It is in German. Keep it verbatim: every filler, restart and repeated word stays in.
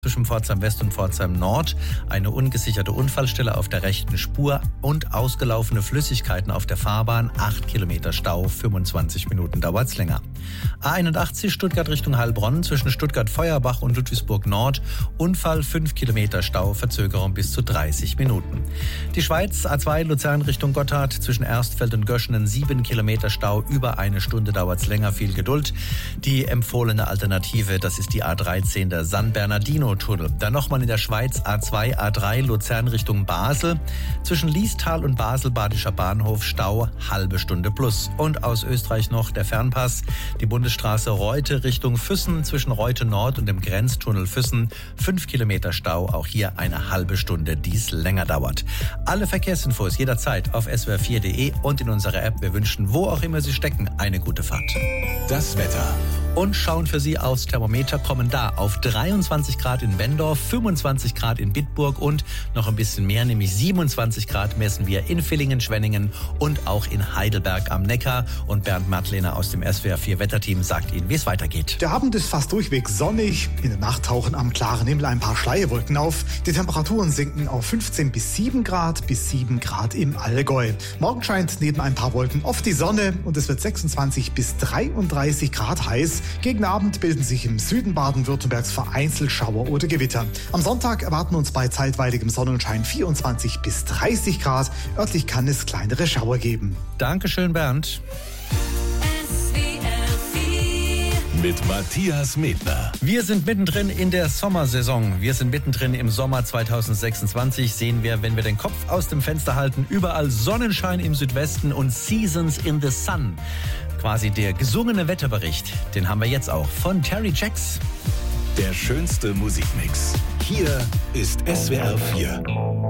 Zwischen Pforzheim West und Pforzheim Nord eine ungesicherte Unfallstelle auf der rechten Spur und ausgelaufene Flüssigkeiten auf der Fahrbahn. acht Kilometer Stau, fünfundzwanzig Minuten dauert's länger. A einundachtzig Stuttgart Richtung Heilbronn zwischen Stuttgart-Feuerbach und Ludwigsburg Nord. Unfall, fünf Kilometer Stau, Verzögerung bis zu dreißig Minuten. Die Schweiz, A zwei Luzern Richtung Gotthard zwischen Erstfeld und Göschenen, sieben Kilometer Stau, über eine Stunde dauert's länger, viel Geduld. Die empfohlene Alternative, das ist die A dreizehn, der San Bernardino Tunnel. Dann nochmal in der Schweiz A zwei, A drei Luzern Richtung Basel. Zwischen Liestal und Basel Badischer Bahnhof Stau, halbe Stunde plus. Und aus Österreich noch der Fernpass. Die Bundesstraße Reute Richtung Füssen zwischen Reute Nord und dem Grenztunnel Füssen. Fünf Kilometer Stau, auch hier eine halbe Stunde, dies länger dauert. Alle Verkehrsinfos jederzeit auf s w r vier punkt d e und in unserer App. Wir wünschen, wo auch immer Sie stecken, eine gute Fahrt. Das Wetter. Und schauen für Sie aufs Thermometer, kommen da auf dreiundzwanzig Grad in Bendorf, fünfundzwanzig Grad in Bitburg und noch ein bisschen mehr, nämlich siebenundzwanzig Grad messen wir in Villingen, Schwenningen und auch in Heidelberg am Neckar. Und Bernd Mattlehner aus dem S W R vier Wetterteam sagt Ihnen, wie es weitergeht. Der Abend ist fast durchweg sonnig. In der Nacht tauchen am klaren Himmel ein paar Schleierwolken auf. Die Temperaturen sinken auf fünfzehn bis sieben Grad bis sieben Grad im Allgäu. Morgen scheint neben ein paar Wolken oft die Sonne und es wird sechsundzwanzig bis dreiunddreißig Grad heiß. Gegen Abend bilden sich im Süden Baden-Württembergs vereinzelt Schauer oder Gewitter. Am Sonntag erwarten uns bei zeitweiligem Sonnenschein vierundzwanzig bis dreißig Grad. Örtlich kann es kleinere Schauer geben. Dankeschön, Bernd. Mit Matthias Medner. Wir sind mittendrin in der Sommersaison. Wir sind mittendrin im Sommer zweitausendsechsundzwanzig. Sehen wir, wenn wir den Kopf aus dem Fenster halten, überall Sonnenschein im Südwesten und Seasons in the Sun. Quasi der gesungene Wetterbericht. Den haben wir jetzt auch von Terry Jacks. Der schönste Musikmix. Hier ist S W R vier.